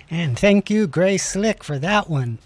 And thank you, Grace Slick, for that one.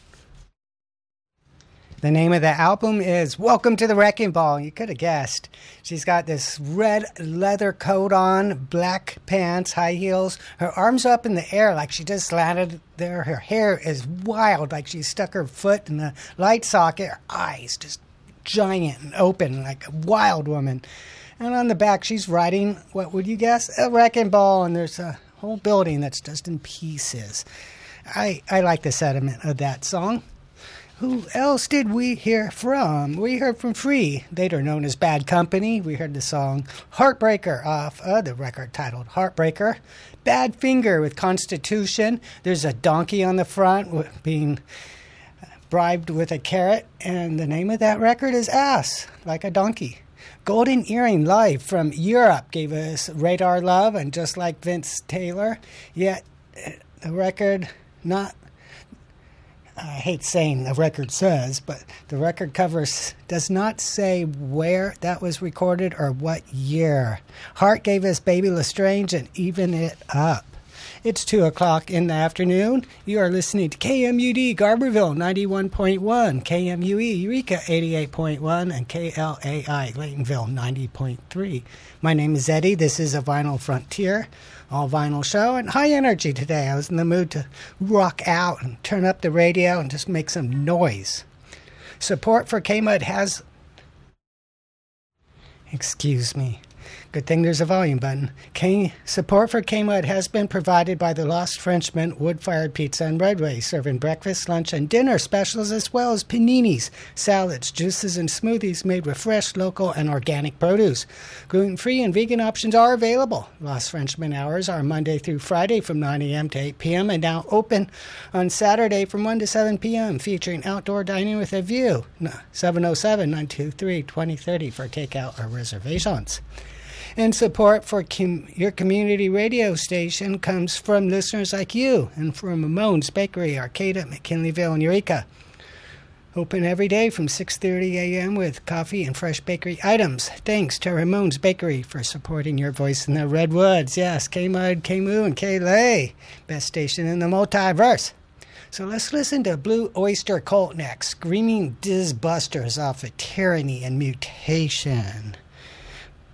The name of the album is Welcome to the Wrecking Ball. You could have guessed. She's got this red leather coat on, black pants, high heels, her arms up in the air like she just landed there. Her hair is wild, like she stuck her foot in the light socket. Her eyes just giant and open like a wild woman. And on the back, she's riding, what would you guess? A wrecking ball, and there's a whole building that's just in pieces. I like the sentiment of that song. Who else did we hear from? We heard from Free, later known as Bad Company. We heard the song Heartbreaker off the record titled Heartbreaker. Bad Finger with Constitution. There's a donkey on the front being bribed with a carrot, and the name of that record is Ass, like a donkey. Golden Earring Live from Europe gave us Radar Love, and just like Vince Taylor, yet the record not... I hate saying the record says, but the record cover does not say where that was recorded or what year. Heart gave us Baby Lestrange and Even It Up. It's 2 o'clock in the afternoon. You are listening to KMUD Garberville 91.1, KMUE Eureka 88.1, and KLAI Laytonville 90.3. My name is Eddie. This is a Vinyl Frontier, all vinyl show, and high energy today. I was in the mood to rock out and turn up the radio and just make some noise. Support for K-Mud has... Excuse me. Good thing there's a volume button. Support for K-Mud has been provided by the Lost Frenchman Wood-Fired Pizza and Redway, serving breakfast, lunch, and dinner specials as well as paninis, salads, juices, and smoothies made with fresh, local, and organic produce. Gluten-free and vegan options are available. Lost Frenchman hours are Monday through Friday from 9 a.m. to 8 p.m. and now open on Saturday from 1 to 7 p.m., featuring outdoor dining with a view. 707-923-2030 for takeout or reservations. And support for your community radio station comes from listeners like you and from Ramon's Bakery, Arcata, McKinleyville, and Eureka. Open every day from 6:30 a.m. with coffee and fresh bakery items. Thanks to Ramon's Bakery for supporting your voice in the Redwoods. Yes, K-Mud, K-Moo, and K-Lay. Best station in the multiverse. So let's listen to Blue Oyster Cult next. Screaming Diz Busters off of Tyranny and Mutation.